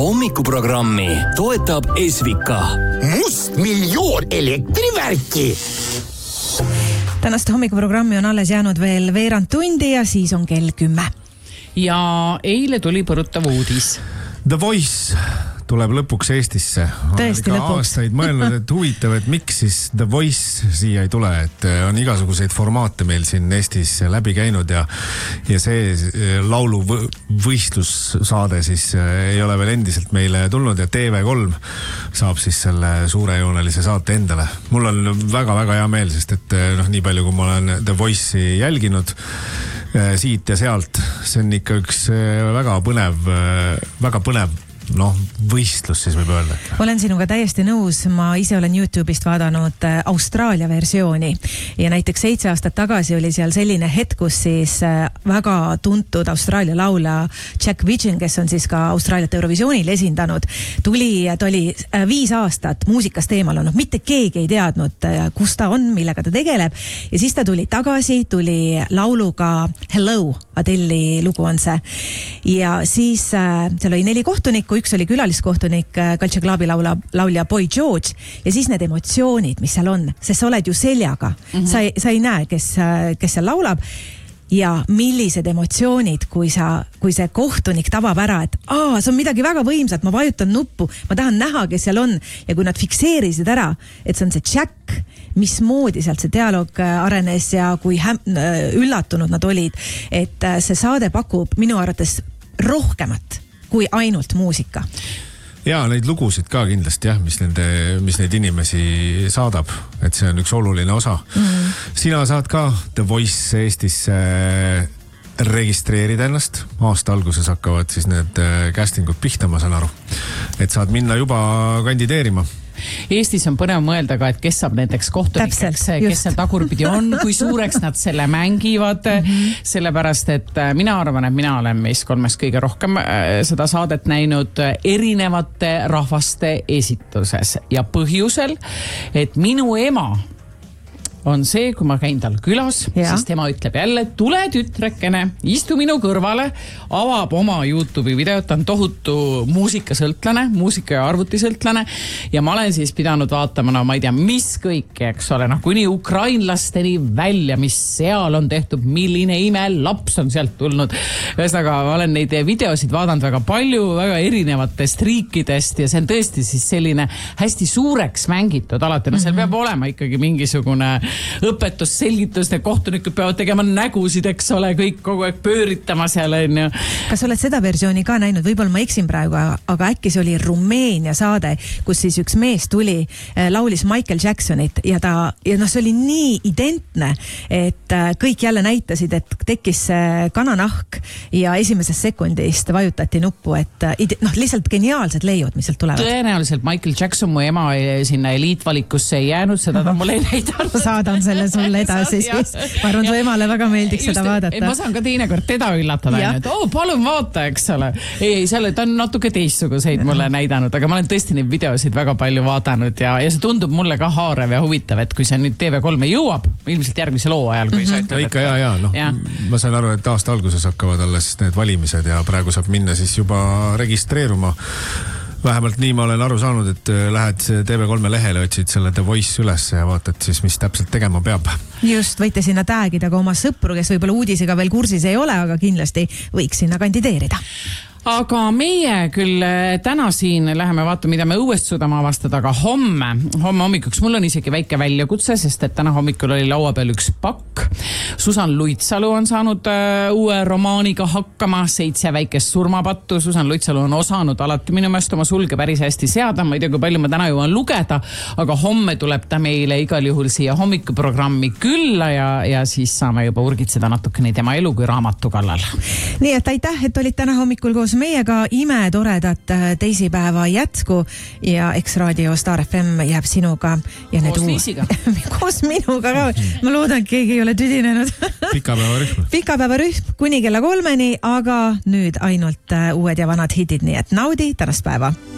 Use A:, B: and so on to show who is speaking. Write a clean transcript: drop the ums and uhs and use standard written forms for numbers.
A: Hommikuprogrammi toetab Esvika.
B: Mustmiljoon elektrivärki.
C: Tänast hommikuprogrammi on alles jäänud veel veerand tundi ja siis on kell 10.
D: Ja eile tuli põrutav uudis.
E: The Voice tuleb lõpuks Eestisse.
C: Tõesti lõpuks.
E: Aastaid mõelnud, et huvitav, et miks siis The Voice siia ei tule, et on igasuguseid formaate meil siin Eestis läbi käinud ja see lauluvõistlussaade siis ei ole veel endiselt meile tulnud ja TV3 saab siis selle suurejoonelise saate endale. Mul on väga-väga hea meel, sest et nii palju, kui ma olen The Voice'i jälginud siit ja sealt, see on ikka üks väga põnev võistlus siis võib öelda.
C: Olen sinuga täiesti nõus, ma ise olen YouTube'ist vaadanud Austraalia versiooni ja näiteks 7 aastat tagasi oli seal selline hetk, kus siis väga tuntud Austraalia laulja Jack Widgeon, kes on siis ka Austraaliat Eurovisioonil esindanud, ta oli 5 aastat muusikast eemal olnud, mitte keegi ei teadnud, kus ta on, millega ta tegeleb ja siis ta tuli tagasi, tuli lauluga Hello, Adele'i lugu on see ja siis seal oli 4 kohtunikku, üks oli külaliskohtunik, Culture Clubi laulja Boy George ja siis need emotsioonid, mis seal on, sest sa oled ju seljaga. Sa ei näe, kes seal laulab ja millised emotsioonid, kui see kohtunik tabab ära, et see on midagi väga võimsat, ma vajutan nuppu, ma tahan näha, kes seal on ja kui nad fikseerisid ära, et see on see Jack, mismoodi sealt see dialoog arenes ja kui üllatunud nad olid, et see saade pakub minu arvates rohkemat kui ainult muusika.
E: Ja neid lugusid ka kindlasti mis neid inimesi saadab, et see on üks oluline osa. Sina saad ka The Voice Eestisse registreerida ennast. Aasta alguses hakkavad siis need castingud pihta, ma saan aru. Et saad minna juba kandideerima.
D: Eestis on põnev mõelda ka, et kes saab nendeks kohtunikeks, kes seal tagurpidi on, kui suureks nad selle mängivad, sellepärast, et mina arvan, et mina olen meist 3 kõige rohkem seda saadet näinud erinevate rahvaste esituses ja põhjusel, et minu ema on see, kui ma käin tal külas, siis tema ütleb jälle, tule tütrekene, istu minu kõrvale, avab oma YouTube'i videot, ta on tohutu muusikasõltlane, muusika- ja arvutisõltlane ja ma olen siis pidanud vaatama, ma ei tea, mis kõike, eks ole, kuni ukrainlasteni välja, mis seal on tehtud, milline ime laps on sealt tulnud. Ühesõnaga, ma olen neid videosid vaadanud väga palju, väga erinevatest riikidest ja see on tõesti siis selline hästi suureks mängitud alati. Seal peab olema ikkagi mingisugune õpetus, selgitus, need kohtunikud peavad tegema nägusid, eks ole, kõik kogu aeg pööritama seal.
C: Kas oled seda versiooni ka näinud? Võib-olla ma eksin praegu, aga äkki see oli Rumeenia saade, kus siis üks mees tuli, laulis Michael Jacksonit ja see oli nii identne, et kõik jälle näitasid, et tekkis kananahk ja esimesest sekundist vajutati nuppu, et lihtsalt geniaalsed leiud, mis sealt tulevad.
D: Tõenäoliselt Michael Jackson, mu ema sinna eliitvalikusse ei jäänud, seda ta mulle ei näidanud.
C: Saadan selle sulle edasi siis. Ma arvan, su emale väga meeldiks seda vaadata.
D: Ma saan ka teinekord teda üllatada, et palun vaata, eks ole. Ei, seal ta on natuke teistsuguseid mulle näidanud, aga ma olen tõesti neid videosid väga palju vaadanud ja see tundub mulle ka haarev ja huvitav, et kui see nüüd TV3 jõuab, ilmselt järgmise loo ajal, kui sa ütled.
E: Ikka, ma saan aru, et aasta alguses hakkavad alles need valimised ja praegu saab minna siis juba registreeruma. Vähemalt nii ma olen aru saanud, et lähed TV3 lehele, otsid selle The Voice üles ja vaatad siis, mis täpselt tegema peab.
C: Just, võite sinna tagida ka oma sõpru, kes võib-olla uudisega veel kursis ei ole, aga kindlasti võiks sinna kandideerida.
D: Aga meie küll täna siin läheme vaata, mida me õuest suudame avastada, aga homme hommikuks mul on isegi väike väljakutse, sest et täna hommikul oli laua peal üks pakk. Susan Luitsalu on saanud uue romaaniga hakkama, 7 väikest surmapattu. Susan Luitsalu on osanud alati minu meelest oma sulge päris hästi seada. Ma ei tea, kui palju ma täna jõuan lugeda, aga homme tuleb ta meile igal juhul siia hommikuprogrammi külla ja siis saame juba urgitseda natukene tema elu kui raamatu kallal.
C: Nii et aitäh, et olid täna hommikul koos meiega, imetoredat teisipäeva jätku ja X-Raadio Star FM jääb sinuga ja
D: koos Liisiga
C: koos minuga ka, ma loodan, keegi ei ole tüdinenud. Pikapäevarühm kuni kella 3-ni, aga nüüd ainult uued ja vanad hitid, nii et naudi tänast päeva.